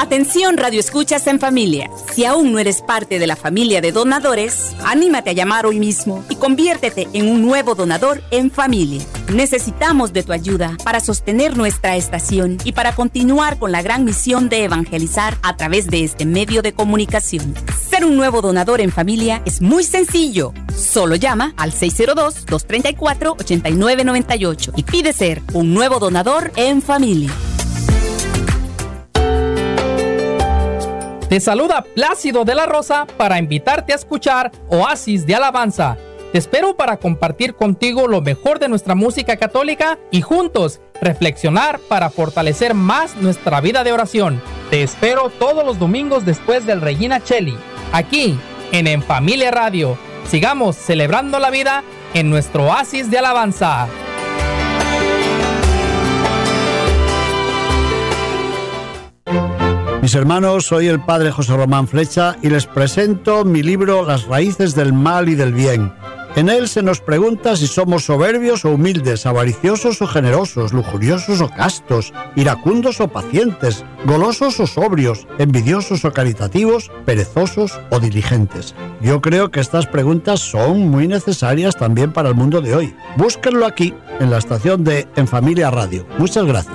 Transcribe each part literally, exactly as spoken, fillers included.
Atención, Radio Escuchas en Familia. Si aún no eres parte de la familia de donadores, anímate a llamar hoy mismo y conviértete en un nuevo donador en familia. Necesitamos de tu ayuda para sostener nuestra estación y para continuar con la gran misión de evangelizar a través de este medio de comunicación. Ser un nuevo donador en familia es muy sencillo. Solo llama al seis cero dos, dos tres cuatro, ocho nueve nueve ocho y pide ser un nuevo donador en familia. Te saluda Plácido de la Rosa para invitarte a escuchar Oasis de Alabanza. Te espero para compartir contigo lo mejor de nuestra música católica y juntos reflexionar para fortalecer más nuestra vida de oración. Te espero todos los domingos después del Regina Cheli, aquí en En Familia Radio. Sigamos celebrando la vida en nuestro Oasis de Alabanza. Mis hermanos, soy el Padre José Román Flecha y les presento mi libro Las raíces del mal y del bien. En él se nos pregunta si somos soberbios o humildes, avariciosos o generosos, lujuriosos o castos, iracundos o pacientes, golosos o sobrios, envidiosos o caritativos, perezosos o diligentes. Yo creo que estas preguntas son muy necesarias también para el mundo de hoy. Búsquenlo aquí, en la estación de En Familia Radio. Muchas gracias.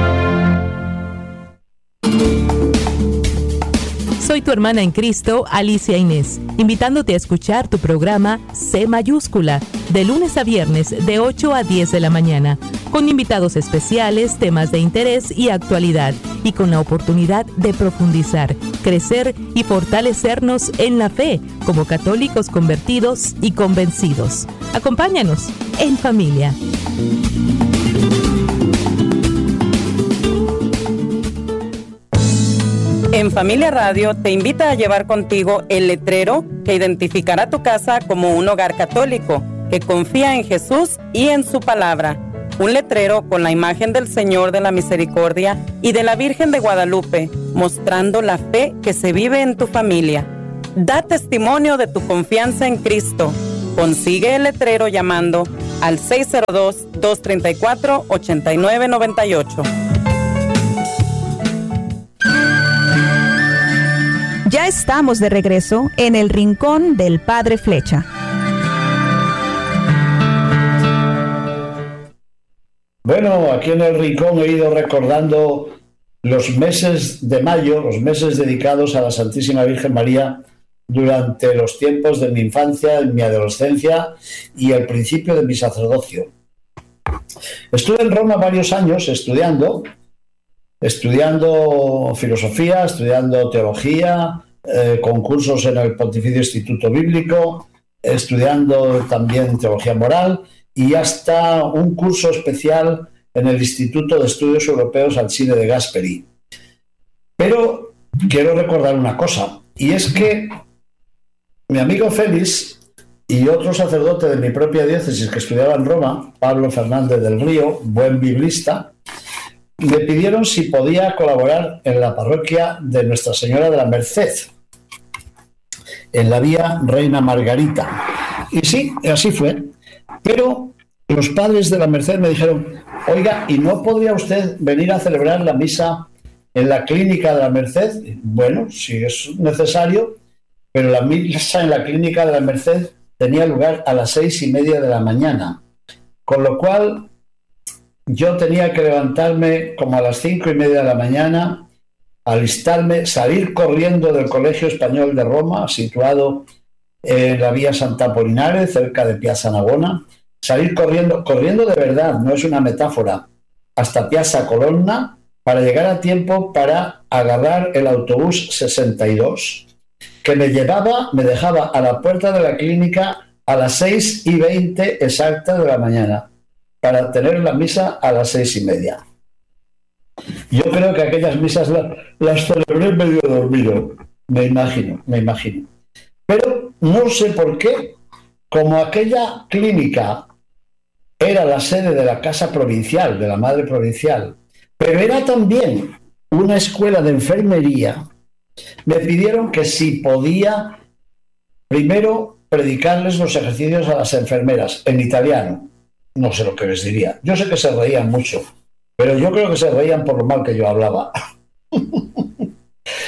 Soy tu hermana en Cristo, Alicia Inés, invitándote a escuchar tu programa C Mayúscula, de lunes a viernes de ocho a diez de la mañana, con invitados especiales, temas de interés y actualidad, y con la oportunidad de profundizar, crecer y fortalecernos en la fe como católicos convertidos y convencidos. Acompáñanos en familia. En Familia Radio te invita a llevar contigo el letrero que identificará tu casa como un hogar católico que confía en Jesús y en su palabra. Un letrero con la imagen del Señor de la Misericordia y de la Virgen de Guadalupe, mostrando la fe que se vive en tu familia. Da testimonio de tu confianza en Cristo. Consigue el letrero llamando al seis cero dos, dos tres cuatro, ocho nueve nueve ocho. Ya estamos de regreso en el Rincón del Padre Flecha. Bueno, aquí en el Rincón he ido recordando los meses de mayo, los meses dedicados a la Santísima Virgen María durante los tiempos de mi infancia, de mi adolescencia y el principio de mi sacerdocio. Estuve en Roma varios años estudiando, estudiando filosofía, estudiando teología, eh, concursos en el Pontificio Instituto Bíblico, estudiando también teología moral y hasta un curso especial en el Instituto de Estudios Europeos Alcide de Gasperi. Pero quiero recordar una cosa, y es que mi amigo Félix y otro sacerdote de mi propia diócesis que estudiaba en Roma, Pablo Fernández del Río, buen biblista, me pidieron si podía colaborar en la parroquia de Nuestra Señora de la Merced, en la vía Reina Margarita. Y sí, así fue. Pero los padres de la Merced me dijeron, oiga, ¿y no podría usted venir a celebrar la misa en la clínica de la Merced? Bueno, si es necesario, pero la misa en la clínica de la Merced tenía lugar a las seis y media de la mañana, con lo cual yo tenía que levantarme como a las cinco y media de la mañana, alistarme, salir corriendo del Colegio Español de Roma, situado en la vía Santa Apolinares, cerca de Piazza Navona, salir corriendo, corriendo de verdad, no es una metáfora, hasta Piazza Colonna, para llegar a tiempo para agarrar el autobús sesenta y dos, que me llevaba, me dejaba a la puerta de la clínica a las seis y veinte exactas de la mañana, para tener la misa a las seis y media. Yo creo que aquellas misas las, las celebré medio dormido, me imagino, me imagino. Pero no sé por qué, como aquella clínica era la sede de la casa provincial, de la madre provincial, pero era también una escuela de enfermería, me pidieron que si podía primero predicarles los ejercicios a las enfermeras en italiano. No sé lo que les diría. Yo sé que se reían mucho, pero yo creo que se reían por lo mal que yo hablaba.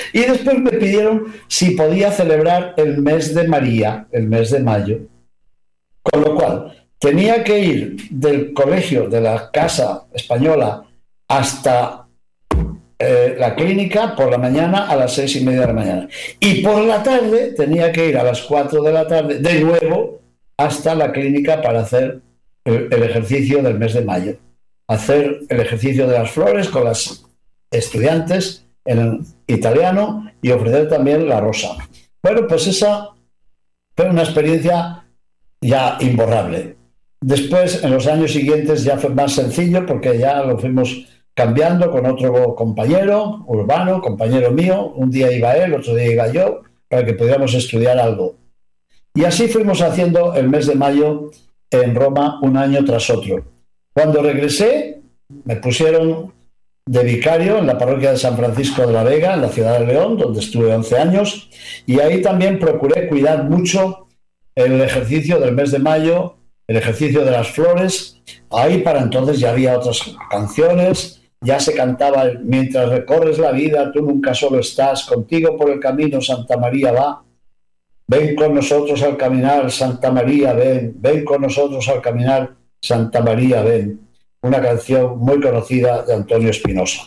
Y después me pidieron si podía celebrar el mes de María, el mes de mayo. Con lo cual, tenía que ir del colegio, de la casa española, hasta eh, la clínica por la mañana a las seis y media de la mañana. Y por la tarde tenía que ir a las cuatro de la tarde, de nuevo, hasta la clínica para hacer el, el ejercicio del mes de mayo. Hacer el ejercicio de las flores con las estudiantes en italiano y ofrecer también la rosa. Bueno, pues esa fue una experiencia ya imborrable. Después, en los años siguientes, ya fue más sencillo porque ya lo fuimos cambiando con otro compañero urbano, compañero mío. Un día iba él, otro día iba yo, para que pudiéramos estudiar algo. Y así fuimos haciendo el mes de mayo en Roma un año tras otro. Cuando regresé, me pusieron de vicario en la parroquia de San Francisco de la Vega, en la ciudad de León, donde estuve once años, y ahí también procuré cuidar mucho el ejercicio del mes de mayo, el ejercicio de las flores. Ahí para entonces ya había otras canciones, ya se cantaba el, mientras recorres la vida, tú nunca solo estás, contigo por el camino Santa María va, ven con nosotros al caminar, Santa María ven, ven con nosotros al caminar, Santa María ven. Una canción muy conocida de Antonio Espinosa.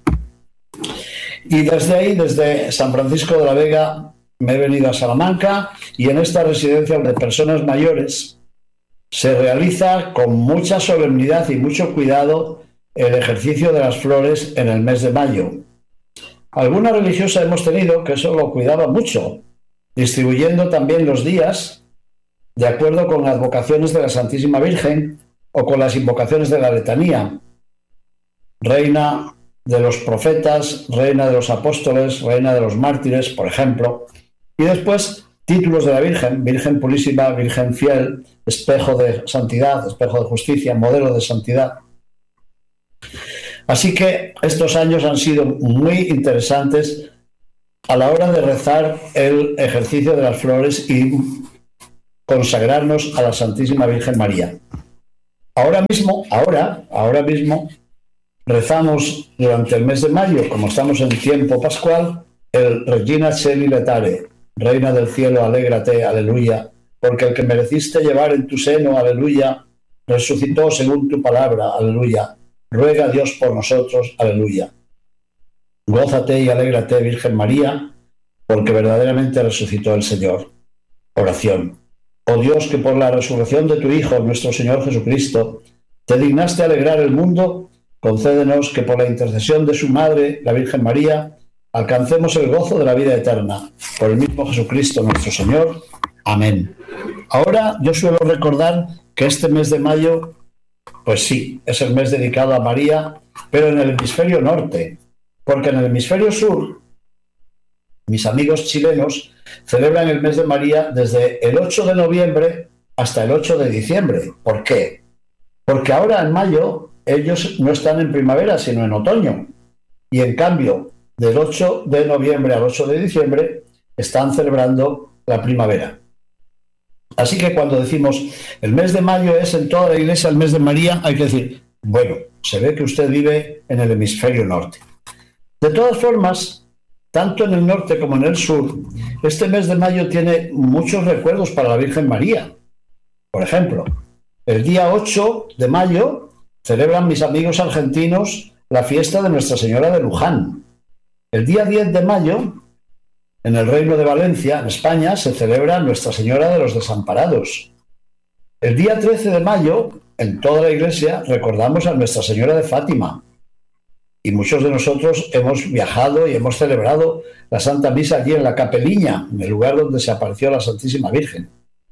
Y desde ahí, desde San Francisco de la Vega, me he venido a Salamanca y en esta residencia de personas mayores se realiza con mucha solemnidad y mucho cuidado el ejercicio de las flores en el mes de mayo. Alguna religiosa hemos tenido que eso lo cuidaba mucho, distribuyendo también los días de acuerdo con las advocaciones de la Santísima Virgen o con las invocaciones de la letanía. Reina de los profetas, reina de los apóstoles, reina de los mártires, por ejemplo. Y después títulos de la Virgen: Virgen purísima, Virgen fiel, espejo de santidad, espejo de justicia, modelo de santidad. Así que estos años han sido muy interesantes a la hora de rezar el ejercicio de las flores y consagrarnos a la Santísima Virgen María. Ahora mismo, ahora, ahora mismo, rezamos durante el mes de mayo, como estamos en tiempo pascual, el Regina Coeli Letare, Reina del cielo, alégrate, aleluya, porque el que mereciste llevar en tu seno, aleluya, resucitó según tu palabra, aleluya, ruega a Dios por nosotros, aleluya. Gózate y alégrate, Virgen María, porque verdaderamente resucitó el Señor. Oración. Oh Dios, que por la resurrección de tu Hijo, nuestro Señor Jesucristo, te dignaste alegrar el mundo, concédenos que por la intercesión de su Madre, la Virgen María, alcancemos el gozo de la vida eterna. Por el mismo Jesucristo nuestro Señor. Amén. Ahora yo suelo recordar que este mes de mayo, pues sí, es el mes dedicado a María, pero en el hemisferio norte, porque en el hemisferio sur, mis amigos chilenos celebran el mes de María desde el ocho de noviembre hasta el ocho de diciembre. ¿Por qué? Porque ahora en mayo ellos no están en primavera, sino en otoño. Y en cambio, del ocho de noviembre al ocho de diciembre están celebrando la primavera. Así que cuando decimos el mes de mayo es en toda la iglesia el mes de María, hay que decir, bueno, se ve que usted vive en el hemisferio norte. De todas formas, tanto en el norte como en el sur, este mes de mayo tiene muchos recuerdos para la Virgen María. Por ejemplo, el día ocho de mayo celebran mis amigos argentinos la fiesta de Nuestra Señora de Luján. El día diez de mayo, en el Reino de Valencia, en España, se celebra Nuestra Señora de los Desamparados. El día trece de mayo, en toda la iglesia, recordamos a Nuestra Señora de Fátima. Y muchos de nosotros hemos viajado y hemos celebrado la Santa Misa allí en la Capeliña, en el lugar donde se apareció la Santísima Virgen.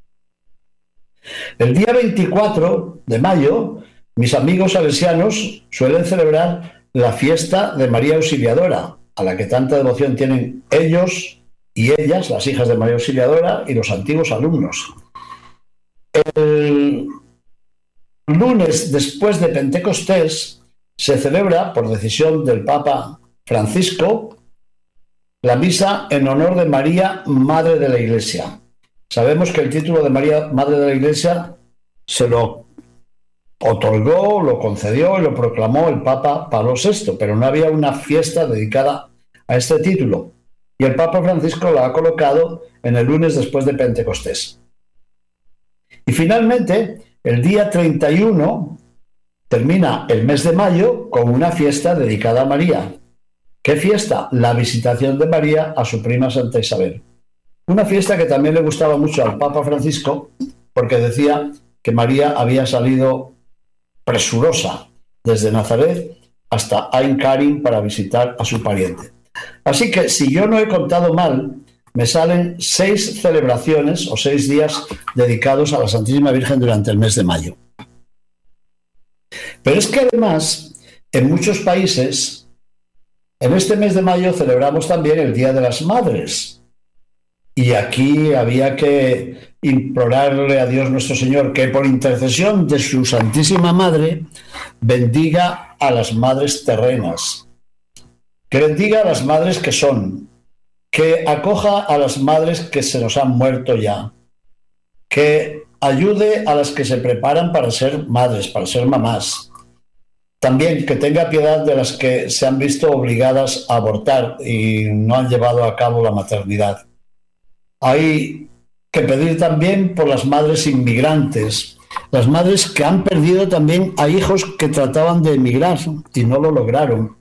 El día veinticuatro de mayo, mis amigos salesianos suelen celebrar la fiesta de María Auxiliadora, a la que tanta devoción tienen ellos y ellas, las hijas de María Auxiliadora, y los antiguos alumnos. El lunes después de Pentecostés se celebra, por decisión del Papa Francisco, la misa en honor de María, Madre de la Iglesia. Sabemos que el título de María, Madre de la Iglesia, se lo otorgó, lo concedió y lo proclamó el Papa Pablo sexto, pero no había una fiesta dedicada a este título. y el Papa Francisco la ha colocado en el lunes después de Pentecostés. Y finalmente, el día treinta y uno termina el mes de mayo con una fiesta dedicada a María. ¿Qué fiesta? La visitación de María a su prima Santa Isabel. Una fiesta que también le gustaba mucho al Papa Francisco, porque decía que María había salido presurosa desde Nazaret hasta Ain Karim para visitar a su pariente. Así que, si yo no he contado mal, me salen seis celebraciones o seis días dedicados a la Santísima Virgen durante el mes de mayo. Pero es que además, en muchos países, en este mes de mayo celebramos también el Día de las Madres. Y aquí había que implorarle a Dios nuestro Señor que por intercesión de su Santísima Madre bendiga a las madres terrenas, que bendiga a las madres que son, que acoja a las madres que se nos han muerto ya, que ayude a las que se preparan para ser madres, para ser mamás. También que tenga piedad de las que se han visto obligadas a abortar y no han llevado a cabo la maternidad. Hay que pedir también por las madres inmigrantes, las madres que han perdido también a hijos que trataban de emigrar y no lo lograron.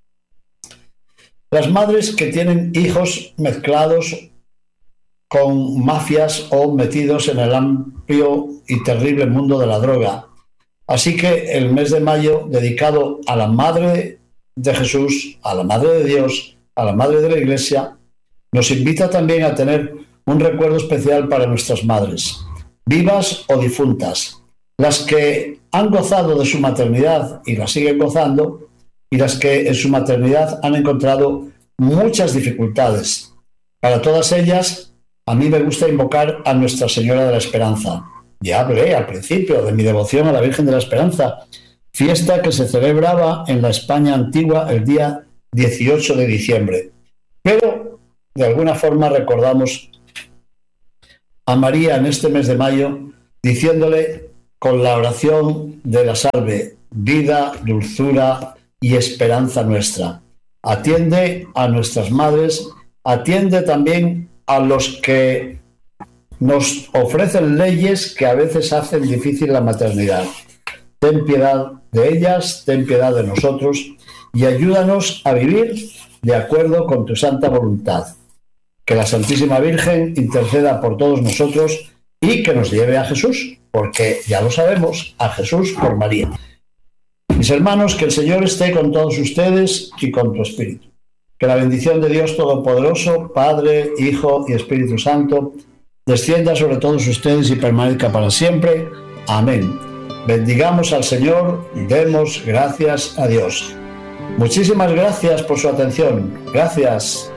Las madres que tienen hijos mezclados con mafias o metidos en el amplio y terrible mundo de la droga. Así que el mes de mayo, dedicado a la Madre de Jesús, a la Madre de Dios, a la Madre de la Iglesia, nos invita también a tener un recuerdo especial para nuestras madres, vivas o difuntas, las que han gozado de su maternidad y la siguen gozando, y las que en su maternidad han encontrado muchas dificultades. Para todas ellas, a mí me gusta invocar a Nuestra Señora de la Esperanza. Ya hablé al principio de mi devoción a la Virgen de la Esperanza, fiesta que se celebraba en la España antigua el día dieciocho de diciembre. Pero, de alguna forma, recordamos a María en este mes de mayo, diciéndole con la oración de la salve, vida, dulzura y esperanza nuestra. Atiende a nuestras madres, atiende también a los que nos ofrecen leyes que a veces hacen difícil la maternidad. Ten piedad de ellas, ten piedad de nosotros y ayúdanos a vivir de acuerdo con tu santa voluntad. Que la Santísima Virgen interceda por todos nosotros y que nos lleve a Jesús, porque ya lo sabemos, a Jesús por María. Mis hermanos, que el Señor esté con todos ustedes y con tu espíritu. Que la bendición de Dios Todopoderoso, Padre, Hijo y Espíritu Santo, descienda sobre todos ustedes y permanezca para siempre. Amén. Bendigamos al Señor y demos gracias a Dios. Muchísimas gracias por su atención. Gracias.